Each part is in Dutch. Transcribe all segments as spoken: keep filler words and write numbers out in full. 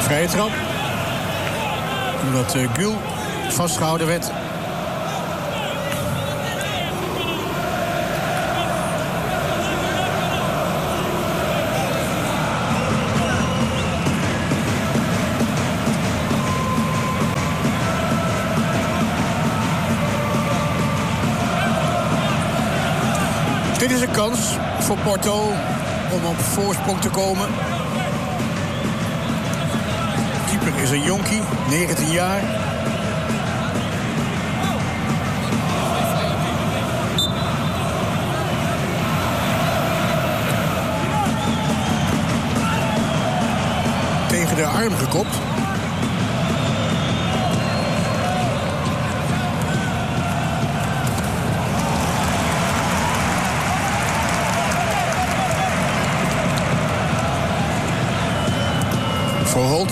Vrije trap. Omdat uh, Gül vastgehouden werd. Dit is een kans voor Porto om op voorsprong te komen. Keeper is een jonkie, negentien jaar. Tegen de arm gekopt. Voor Holt.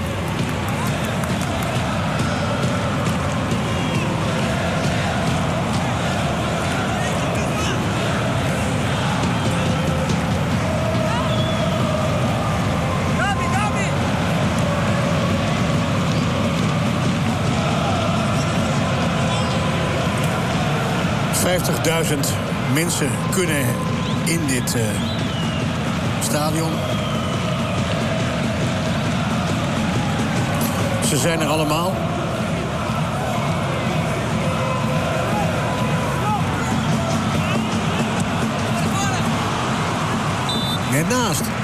vijftigduizend mensen kunnen in dit uh, stadion. Ze zijn er allemaal. Net naast.